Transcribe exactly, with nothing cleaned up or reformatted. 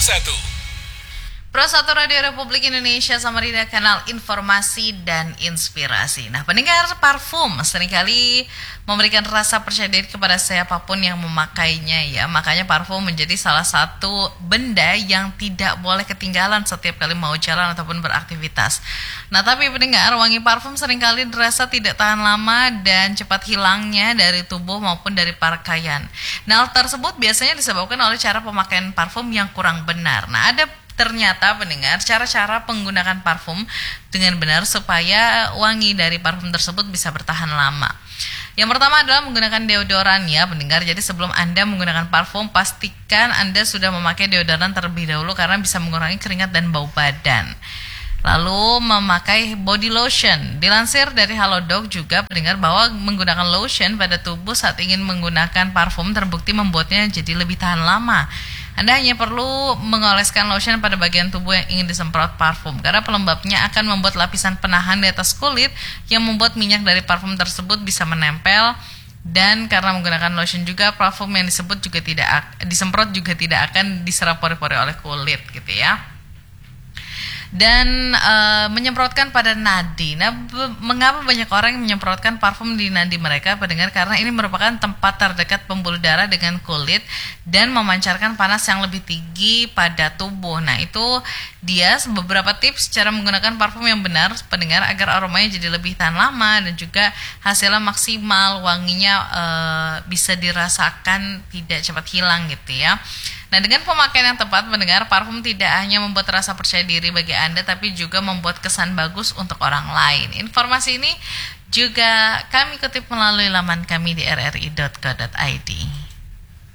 satu. Pro satu Radio Republik Indonesia Samarinda, kanal informasi dan inspirasi. Nah, pendengar, parfum seringkali memberikan rasa percaya diri kepada siapapun yang memakainya ya. Makanya parfum menjadi salah satu benda yang tidak boleh ketinggalan setiap kali mau jalan ataupun beraktivitas. Nah, tapi pendengar, wangi parfum seringkali dirasa tidak tahan lama dan cepat hilangnya dari tubuh maupun dari pakaian. Nah, hal tersebut biasanya disebabkan oleh cara pemakaian parfum yang kurang benar. Nah, ada ternyata pendengar cara-cara penggunaan parfum dengan benar supaya wangi dari parfum tersebut bisa bertahan lama. Yang pertama adalah menggunakan deodoran ya pendengar. Jadi sebelum Anda menggunakan parfum, pastikan Anda sudah memakai deodoran terlebih dahulu karena bisa mengurangi keringat dan bau badan. Lalu memakai body lotion. Dilansir dari Halodoc juga pendengar bahwa menggunakan lotion pada tubuh saat ingin menggunakan parfum terbukti membuatnya jadi lebih tahan lama. Anda hanya perlu mengoleskan lotion pada bagian tubuh yang ingin disemprot parfum karena pelembabnya akan membuat lapisan penahan di atas kulit yang membuat minyak dari parfum tersebut bisa menempel, dan karena menggunakan lotion juga parfum yang disebut juga tidak disemprot juga tidak akan diserap pori-pori oleh kulit gitu ya. Dan e, menyemprotkan pada nadi. Nah, be- mengapa banyak orang yang menyemprotkan parfum di nadi mereka pendengar? Karena ini merupakan tempat terdekat pembuluh darah dengan kulit dan memancarkan panas yang lebih tinggi pada tubuh. Nah, itu dia beberapa tips cara menggunakan parfum yang benar pendengar agar aromanya jadi lebih tahan lama dan juga hasilnya maksimal, wanginya e, bisa dirasakan tidak cepat hilang gitu ya. Nah, dengan pemakaian yang tepat mendengar, parfum tidak hanya membuat rasa percaya diri bagi Anda, tapi juga membuat kesan bagus untuk orang lain. Informasi ini juga kami kutip melalui laman kami di r r i dot co dot i d.